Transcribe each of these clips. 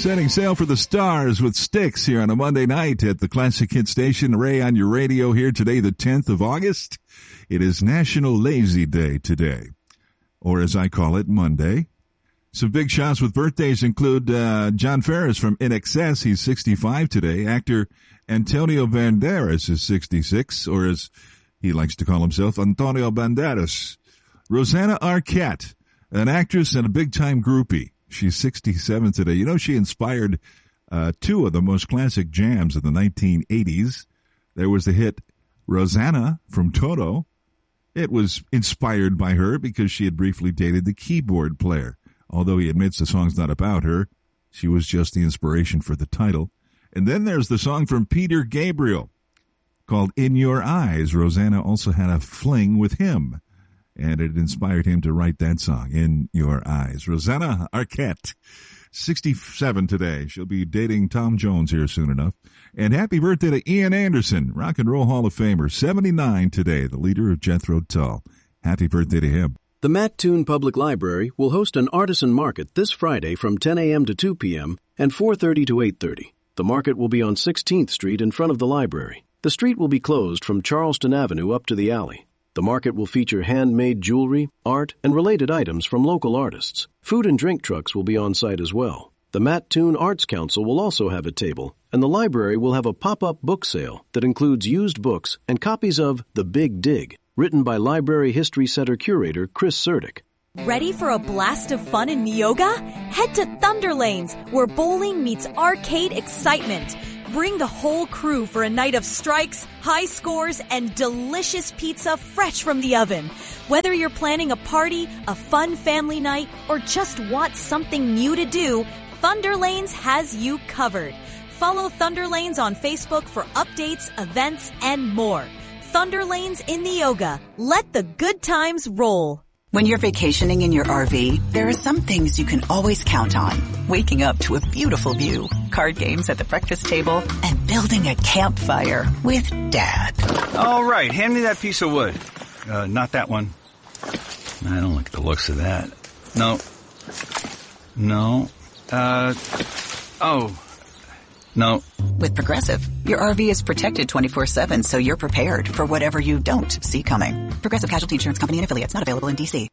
Setting sail for the stars with Styx here on a Monday night at the Classic Hit Station. Ray on your radio here today, the 10th of August. It is National Lazy Day today, or as I call it, Monday. Some big shots with birthdays include John Ferris from INXS. He's 65 today. Actor Antonio Banderas is 66, or as he likes to call himself, Antonio Banderas. Rosanna Arquette, an actress and a big-time groupie. She's 67 today. You know, she inspired two of the most classic jams of the 1980s. There was the hit Rosanna from Toto. It was inspired by her because she had briefly dated the keyboard player. Although he admits the song's not about her, she was just the inspiration for the title. And then there's the song from Peter Gabriel called In Your Eyes. Rosanna also had a fling with him, and it inspired him to write that song, In Your Eyes. Rosanna Arquette, 67 today. She'll be dating Tom Jones here soon enough. And happy birthday to Ian Anderson, Rock and Roll Hall of Famer, 79 today, the leader of Jethro Tull. Happy birthday to him. The Mattoon Public Library will host an artisan market this Friday from 10 a.m. to 2 p.m. and 4:30 to 8:30. The market will be on 16th Street in front of the library. The street will be closed from Charleston Avenue up to the alley. The market will feature handmade jewelry, art, and related items from local artists. Food and drink trucks will be on site as well. The Mattoon Arts Council will also have a table, and the library will have a pop-up book sale that includes used books and copies of The Big Dig, written by Library History Center curator Chris Serdick. Ready for a blast of fun in Neoga? Head to Thunder Lanes, where bowling meets arcade excitement. Bring the whole crew for a night of strikes, high scores, and delicious pizza fresh from the oven. Whether you're planning a party, a fun family night, or just want something new to do, Thunder Lanes has you covered. Follow Thunder Lanes on Facebook for updates, events, and more. Thunder Lanes in Neoga. Let the good times roll. When you're vacationing in your RV, there are some things you can always count on. Waking up to a beautiful view, card games at the breakfast table, and building a campfire with Dad. All right, hand me that piece of wood. Not that one. I don't like the looks of that. No. No. With Progressive, your RV is protected 24/7, so you're prepared for whatever you don't see coming. Progressive Casualty Insurance Company and Affiliates, not available in D.C.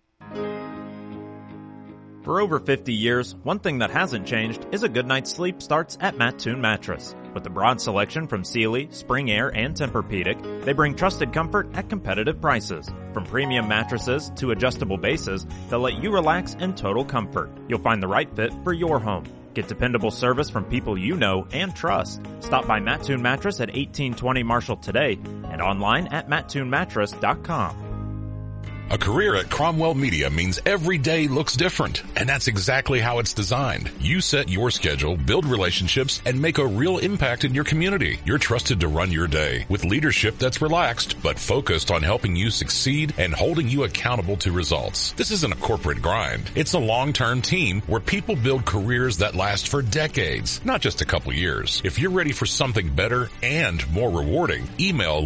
For over 50 years, one thing that hasn't changed is a good night's sleep starts at Mattoon Mattress. With a broad selection from Sealy, Spring Air, and Tempur-Pedic, they bring trusted comfort at competitive prices. From premium mattresses to adjustable bases that let you relax in total comfort. You'll find the right fit for your home. Get dependable service from people you know and trust. Stop by Mattoon Mattress at 1820 Marshall today and online at mattoonmattress.com. A career at Cromwell Media means every day looks different, and that's exactly how it's designed. You set your schedule, build relationships, and make a real impact in your community. You're trusted to run your day with leadership that's relaxed but focused on helping you succeed and holding you accountable to results. This isn't a corporate grind. It's a long-term team where people build careers that last for decades, not just a couple years. If you're ready for something better and more rewarding, email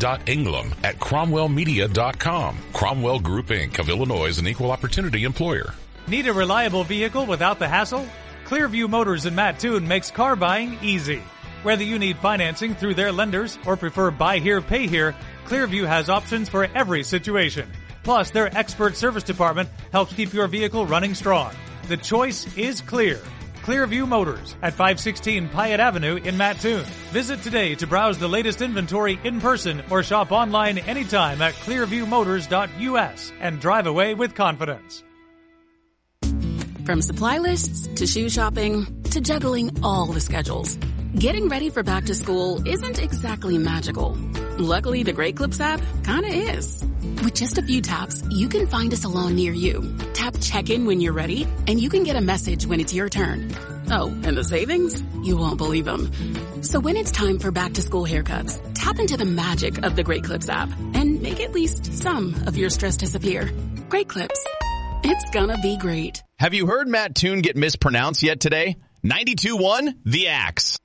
lucy.ingram@cromwellmedia.com. Cromwell Group, Inc. of Illinois is an equal opportunity employer. Need a reliable vehicle without the hassle? Clearview Motors in Mattoon makes car buying easy. Whether you need financing through their lenders or prefer buy here, pay here, Clearview has options for every situation. Plus, their expert service department helps keep your vehicle running strong. The choice is clear. Clearview Motors at 516 Piatt Avenue in Mattoon. Visit today to browse the latest inventory in person or shop online anytime at clearviewmotors.us and drive away with confidence. From supply lists to shoe shopping to juggling all the schedules, getting ready for back to school isn't exactly magical. Luckily, the Great Clips app kinda is. With just a few taps, you can find a salon near you. Tap check-in when you're ready, and you can get a message when it's your turn. Oh, and the savings? You won't believe them. So when it's time for back-to-school haircuts, tap into the magic of the Great Clips app and make at least some of your stress disappear. Great Clips. It's gonna be great. Have you heard Mattoon get mispronounced yet today? 92.1 The Axe.